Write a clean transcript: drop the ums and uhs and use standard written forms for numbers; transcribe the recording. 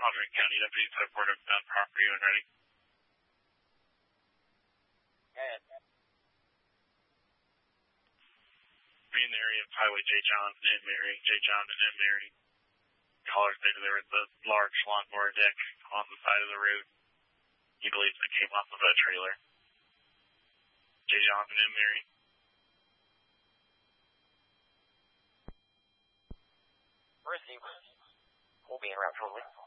Aldrich County deputies have report of found property when ready. Be in the area of Highway J. John and Mary. Caller stated there was a large lawnmower deck on the side of the road. He believes it came off of a trailer. J. John and Mary. Receive. We'll be in route shortly.